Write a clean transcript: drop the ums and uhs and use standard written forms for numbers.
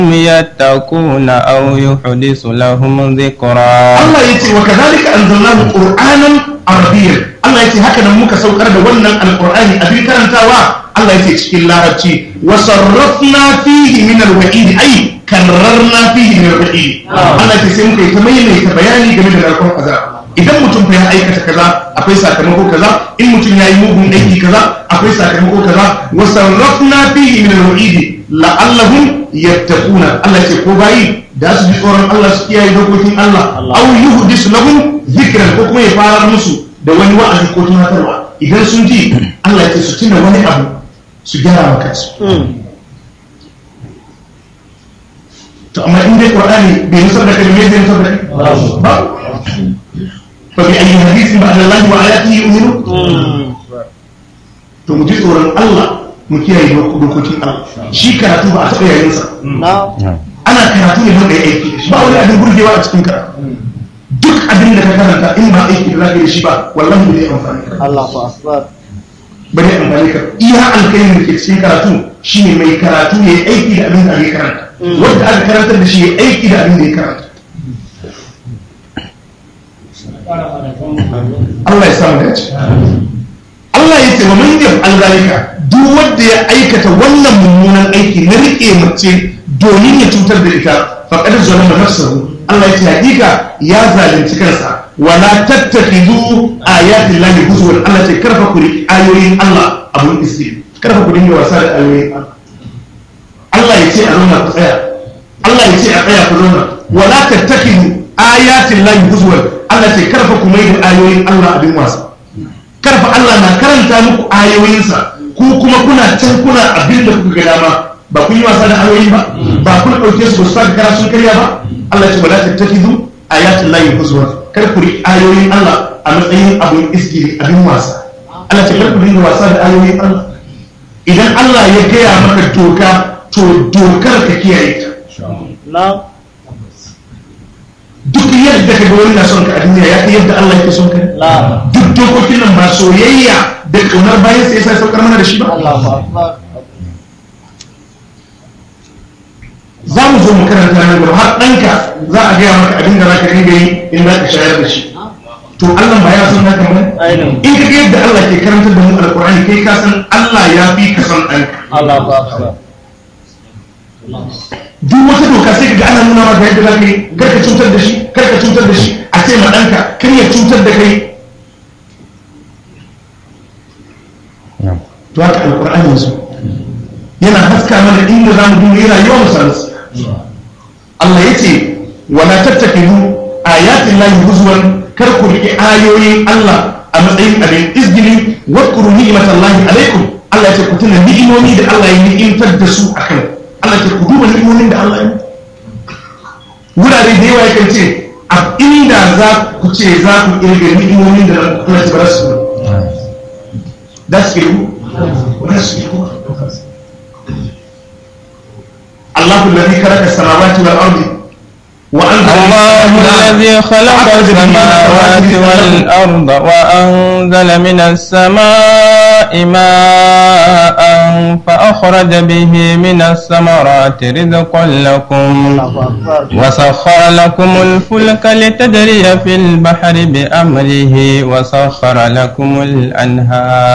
يتقون أو يحدث لهم ذكرا. Allah yace wa kadhalika anzalnahu qur'anan arabiyyan. Allah yace haka nan muka saukar da wannan alqur'ani abin karantawa. Allah yace cikin larabci wa sarrafna fihi min alwa'id ay karrarna fihi min alwa'id. Allah yace sai muka yi ta maimaita bayani game da narkon azab. Idan mutum fa ya aikata kaza akwai sakamako kaza, in mutum ya yi mugun aiki kaza akwai sakamako kaza. Wa sarrafna fihi min alwa'id la'allahum yattaquna. Allah yace ko bayi da su ji tsoron Allah su kiyaye dokokin Allah, aw yuhdisu lahum dhikran, ko kuma ya fara musu da wani wa'azi ko tunatarwa. Idan sun ji Allah yace su tuna wani abu su gyara maka su. To amma in dai Qur'ani bai nusar da kalmai zai nusar da kai ba. Fa bi ayyi hadithin ba'da Allah wa ayatihi yu'minu. To mu ji tsoron Allah, mu kiyaye dokokin Allah. Shi karatu ba a taɓa yayin sa. Ana karatu ne don da ya aiki da shi, ba wani abin burgewa a cikin karatu. Duk abin da ka karanta in ba aiki da za ka yi da shi ba, wallahi ba zai amfani ka. Allahu akbar. Ba zai amfani ka. Iya alkhairin da ke cikin karatu shine mai karatu ya yi aiki da abin da aka karanta. Wanda aka karantar da shi ya aiki da abin da ya karanta. Allah ya samu dace. Allah ya ce wa man yaf'al zalika, duk wanda ya aikata wannan mummunan aiki na rike mace domin ya cutar da ita, faqad zalama nafsahu. Allah ya ce hakika ya zalunci kansa. Wala tattakhidhu ayati llahi huzwan. Allah ce karfa ku riki ayoyin Allah abun isti, karfa ku dinga wasa da ayoyin Allah. Allah ya ce a zauna ku tsaya, Allah ya ce a tsaya ku zauna. Wala tattakhidhu ayati llahi huzwan. Allah ce karfa ku mai da ayoyin Allah abin wasa. Karfa Allah na karanta muku ayoyinsa, ku kuma kuna can kuna abin da kuka ga dama. Ba kun yi wasa da ayoyi ba, ba kun ɗauke su ba su saka kara sun karya ba. Allah ce wala tattakhidhu ayatul lahi huzwan. Kar ku riƙe ayoyin Allah a matsayin abin iskiri, abin wasa. Allah ce kar ku dinga wasa da ayoyin Allah. Idan Allah ya gaya maka doka, to dokar ka kiyaye ta. Duk yadda ka ga wani na son ka a duniya ya kai yadda Allah yake son ka. Duk dokokin nan ba soyayya da ƙaunar bayan sai ya saukar mana da shi ba. Za mu zo mu karanta nan gaba har ɗanka za a gaya maka abin da za ka dinga yi in za ka shayar da shi. To Allah ba ya son naka ba. In ka ga yadda Allah ke karantar da mu alƙur'ani kai ka san Allah ya fi ka son ɗanka. Duk wata doka sai ka ga ana nuna maka yadda za ka yi, kar ka cutar da shi, kar ka cutar da shi, a ce ma ɗanka kar ya cutar da kai. To haka alƙur'ani yanzu yana haska mana inda za mu dinga yi rayuwa musamman. Allah ya ce wala tattakidu ayatin lahi huzwan, kar ku riƙe ayoyin Allah a matsayin abin izgili. Wadkuru ni'matallahi alaikum. Allah ya ce ku tuna ni'imomi da Allah ya ni'imtar da su akan. Allah ya ce ku duba ni'imomin da Allah ya yi. Wurare da yawa yakan ce a inda za ku ce za ku kirga ni'imomin da Allah ya ba su da su kirgu ba su kirgu. الله الذي خلق السماوات والأرض الله الذي خلق السماوات والأرض وأنزل من السماء ماء فأخرج به من الثمرات رزقا لكم وسخر لكم الفلك لتجري في البحر بأمره وسخر لكم الأنهار